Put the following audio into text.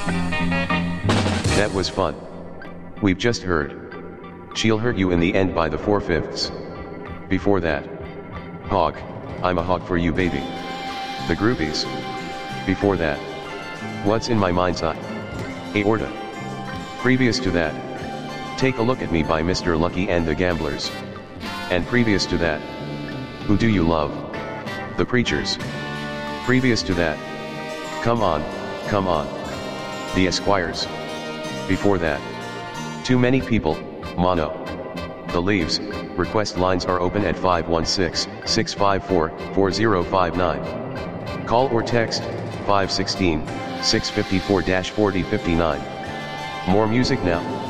That was fun. We've just heard. She'll hurt you in the end by the 4/5. Before that. Hog, I'm a hog for you baby. The groupies. Before that. What's in my mind's eye? Aorta. Previous to that. Take a look at me by Mr. Lucky and the Gamblers. And previous to that. Who do you love? The Preachers. Previous to that. Come on, come on. The Esquires. Before that. Too many people, mono. The Leaves, request lines are open at 516-654-4059. Call or text, 516-654-4059. More music now.